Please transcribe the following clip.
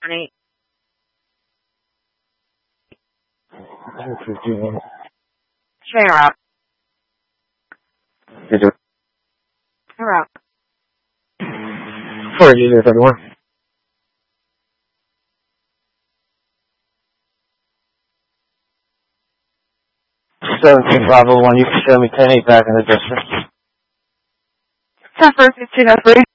Honey. 15. Shane, you're out. You do it. You're out. 480-31. 17 Bravo 1, you can show me 10-8 back in the district. 10-4, 15-03.